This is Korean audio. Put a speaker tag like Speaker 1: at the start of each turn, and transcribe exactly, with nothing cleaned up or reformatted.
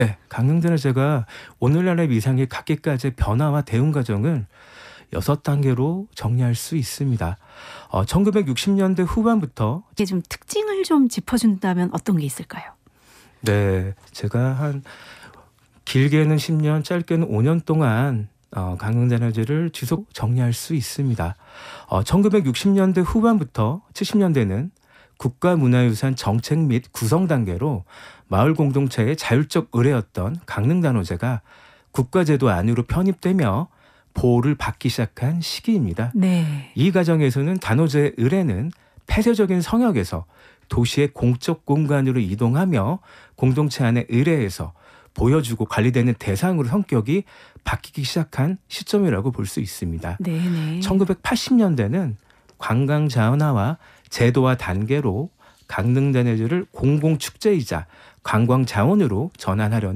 Speaker 1: 네, 강릉대낮제가 오늘날의 위상이 갖기까지의 변화와 대응 과정을 여섯 단계로 정리할 수 있습니다. 어, 천구백육십 년대 후반부터
Speaker 2: 이게 좀 특징을 좀 짚어준다면 어떤 게 있을까요?
Speaker 1: 네, 제가 한 길게는 십 년, 짧게는 오 년 동안 어, 강릉대낮제를 지속 정리할 수 있습니다. 어, 천구백육십 년대 후반부터 칠십 년대는 국가문화유산 정책 및 구성 단계로 마을 공동체의 자율적 의뢰였던 강릉단오제가 국가제도 안으로 편입되며 보호를 받기 시작한 시기입니다.
Speaker 2: 네.
Speaker 1: 이 과정에서는 단오제의 의뢰는 폐쇄적인 성역에서 도시의 공적 공간으로 이동하며 공동체 안의 의뢰에서 보여주고 관리되는 대상으로 성격이 바뀌기 시작한 시점이라고 볼 수 있습니다.
Speaker 2: 네네.
Speaker 1: 천구백팔십 년대는 관광 자원화와 제도화 단계로 강릉대낮제를 공공축제이자 관광 자원으로 전환하려는